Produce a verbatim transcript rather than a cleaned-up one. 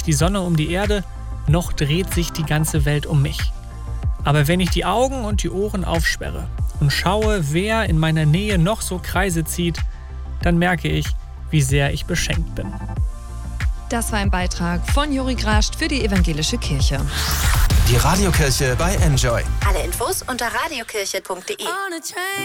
die Sonne um die Erde, noch dreht sich die ganze Welt um mich. Aber wenn ich die Augen und die Ohren aufsperre und schaue, wer in meiner Nähe noch so Kreise zieht, dann merke ich, wie sehr ich beschenkt bin. Das war ein Beitrag von Juri Grascht für die Evangelische Kirche. Die Radiokirche bei Enjoy. Alle Infos unter radiokirche punkt de.